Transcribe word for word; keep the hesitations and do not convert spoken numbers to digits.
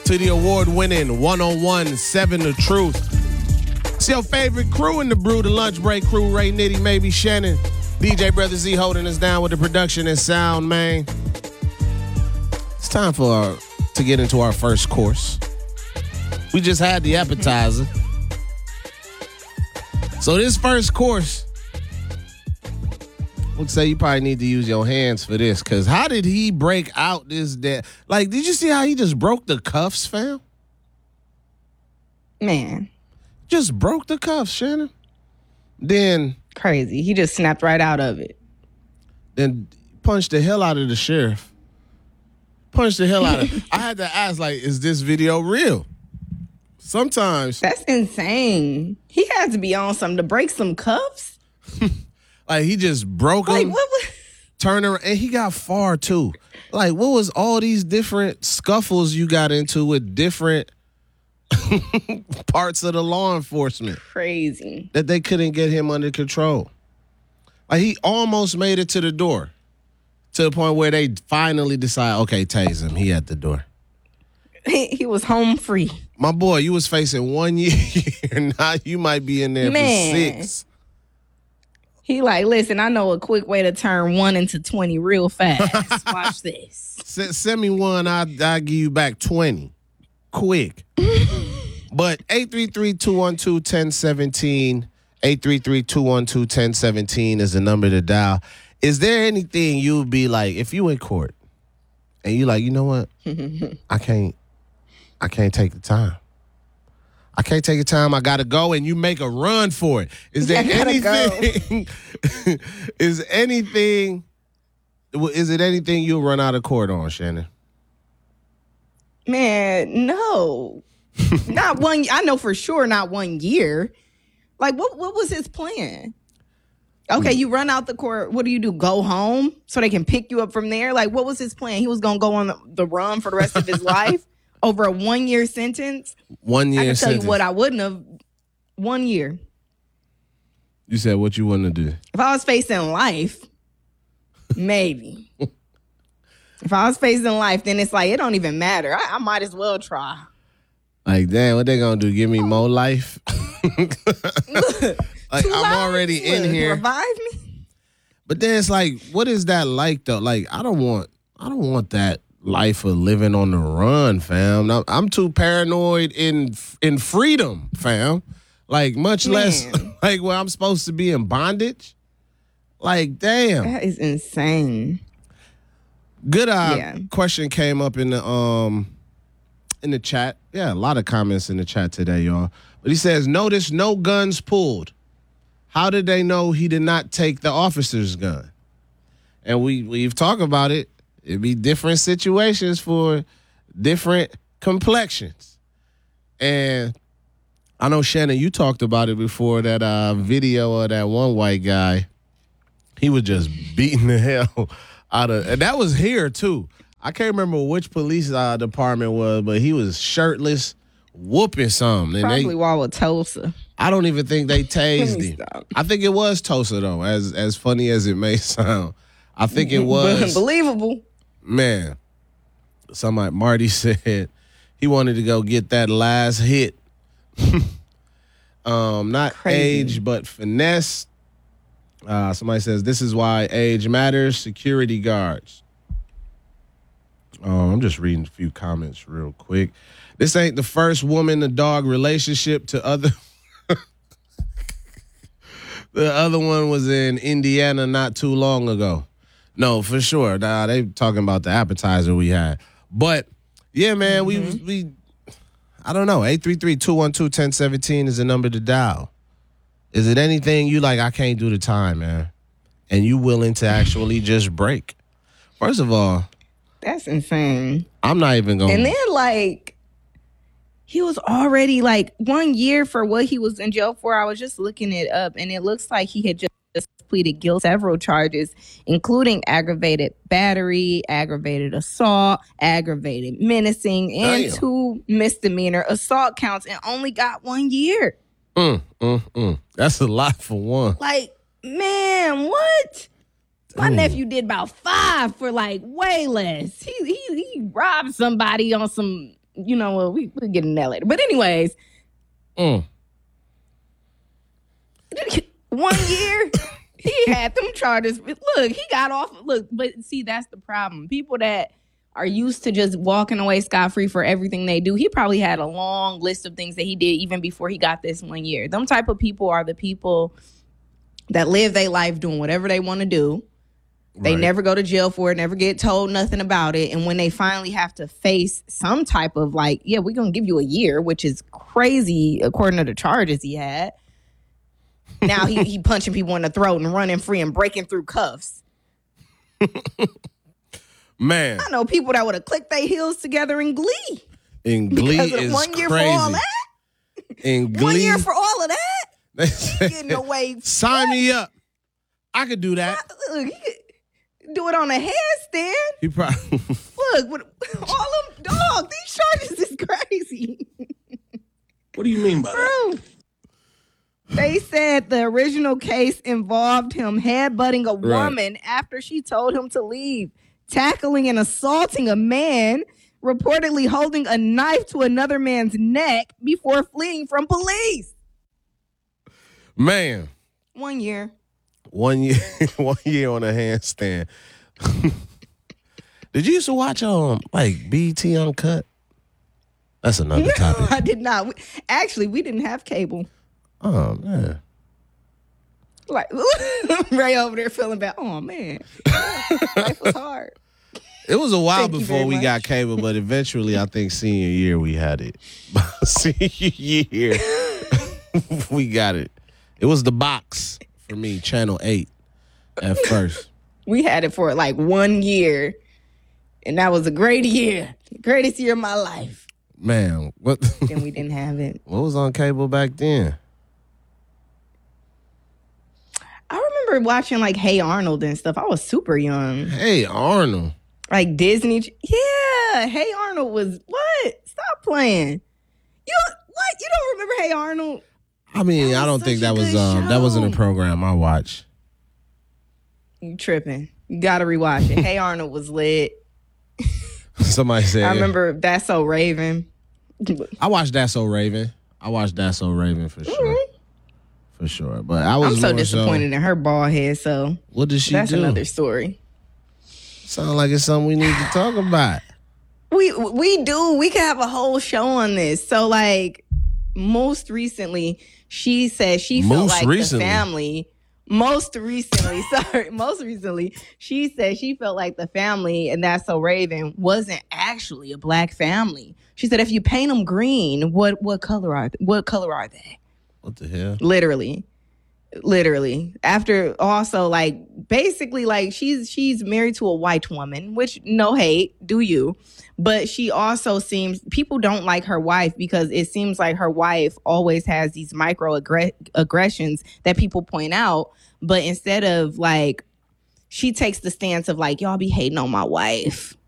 to the award-winning one oh one seven The Truth. It's your favorite crew in the Brew, the Lunch Break crew, Ray Nitty, maybe Shannon. D J Brother Z holding us down with the production and sound, man. It's time for our, to get into our first course. We just had the appetizer. So this first course, I would say you probably need to use your hands for this, because how did he break out this dead? Like, did you see how he just broke the cuffs, fam? Man. Just broke the cuffs, Shannon. Then... Crazy. He just snapped right out of it. Then punched the hell out of the sheriff. Punched the hell out of... I had to ask, like, is this video real? Sometimes... That's insane. He had to be on something to break some cuffs. Like, he just broke like, him, what was... turned around, and he got far, too. Like, what was all these different scuffles you got into with different parts of the law enforcement? Crazy. That they couldn't get him under control. Like, he almost made it to the door, to the point where they finally decide, okay, tase him. He at the door. He, he was home free. My boy, you was facing one year. Now you might be in there Man. for six. He like, listen, I know a quick way to turn one into twenty real fast. Watch this. S- send me one, I'll, I'll give you back twenty. Quick. But eight three three, two one two, one zero one seven, eight three three, two one two, one zero one seven is the number to dial. Is there anything you would be like, if you in court and you like, you know what? I can't, I can't take the time. I can't take the time. I got to go, and you make a run for it. Is there anything, is anything, is it anything you'll run out of court on, Shannon? Man, no. Not one. I know for sure not one year. Like, what, what was his plan? Okay, you run out the court. What do you do? Go home so they can pick you up from there? Like, what was his plan? He was going to go on the, the run for the rest of his life over a one-year sentence? One year I can tell sentence. you what I wouldn't have. One year. You said what you wouldn't do. If I was facing life, maybe. If I was facing life, then it's like, it don't even matter. I, I might as well try. Like, damn, what they gonna do? Give me more life? Like, I'm already in here. Revive me? But then it's like, what is that like though? Like, I don't want, I don't want that life of living on the run, fam. I'm, I'm too paranoid in in freedom, fam. Like, much Man. less like where I'm supposed to be in bondage. Like, damn. That is insane. Good uh, Yeah. question came up in the um in the chat. Yeah, a lot of comments in the chat today, y'all. But he says, notice no guns pulled. How did they know he did not take the officer's gun? And we, we've talked about it. It'd be different situations for different complexions. And I know, Shannon, you talked about it before, that uh, video of that one white guy. He was just beating the hell out of, and that was here too. I can't remember which police uh, department was, but he was shirtless, whooping something. And Probably they, Wauwatosa. I don't even think they tased Let me him. stop. I think it was Tosa though, as as funny as it may sound. I think it was. Believable. Man, somebody, Marty said he wanted to go get that last hit. um, not Crazy. age, but finesse. Uh, somebody says this is why age matters. Security guards. Um, I'm just reading a few comments real quick. This ain't the first woman to dog relationship to other. The other one was in Indiana not too long ago. No, for sure. Nah, they talking about the appetizer we had. But yeah, man, mm-hmm. we we I don't know. eight three three, two one two, one zero one seven is the number to dial. Is it anything you like, I can't do the time, man, and you willing to actually just break? First of all, that's insane. I'm not even going. And then, like, he was already, like, one year for what he was in jail for. I was just looking it up, and it looks like he had just pleaded guilty to several charges, including aggravated battery, aggravated assault, aggravated menacing, and Damn. two misdemeanor assault counts, and only got one year. Mm, mm, mm. That's a lot for one. Like, man, what? My Damn. nephew did about five for, like, way less. He he he robbed somebody on some you know what? We we'll get in that later. But anyways, Mm. one year he had them charges. Look, he got off. Look, but see, that's the problem. People that are used to just walking away scot-free for everything they do. He probably had a long list of things that he did even before he got this one year. Them type of people are the people that live their life doing whatever they want to do. They Right. never go to jail for it, never get told nothing about it. And when they finally have to face some type of like, yeah, we're going to give you a year, which is crazy according to the charges he had. Now he, he punching people in the throat and running free and breaking through cuffs. Man, I know people that would have clicked their heels together in Glee. in Glee Because of is one year crazy. for all that? In Glee, One year for all of that? they He said, getting away. sign me up. I could do that. Look, he could do it on a handstand. He probably. Look, with all them dog, these charges is crazy. What do you mean by that? Bro. They said the original case involved him headbutting a woman after she told him to leave, tackling and assaulting a man, reportedly holding a knife to another man's neck before fleeing from police. Man, One year. one year, one year on a handstand. Did you used to watch um like B E T Uncut? That's another topic. I did not. We- Actually, we didn't have cable. Oh man, Like Ray over there feeling bad. Oh man, life was hard. it was a while Thank you before very we much. got cable, but eventually, I think senior year we had it. Senior year, we got it. It was the box for me, Channel Eight, at first. We had it for like one year, and that was a great year, greatest year of my life. Man, what? Then we didn't have it. What was on cable back then? I remember watching like Hey Arnold and stuff. I was super young. Hey Arnold. Like Disney. Yeah, Hey Arnold was what? Stop playing. You what? You don't remember Hey Arnold? I mean, That I was don't think such a that was good um that wasn't a show. program I watched. You tripping? You gotta rewatch it. Hey Arnold was lit. Somebody said I remember That's So Raven. I watched That's So Raven. I watched That's So Raven for sure. Mhm. For sure. But I was I'm so more disappointed in her bald head. So What did she that's do? another story. Sound like it's something we need to talk about. We we do. We could have a whole show on this. So like most recently, she said she felt Most like recently? the family. Most recently, sorry, most recently, she said she felt like the family, and That's So Raven wasn't actually a black family. She said if you paint them green, what what color are what color are they? What the hell? Literally. Literally. After also like basically like she's she's married to a white woman, which no hate, do you? But she also seems people don't like her wife because it seems like her wife always has these micro aggre- aggressions that people point out, but instead of like she takes the stance of like y'all be hating on my wife.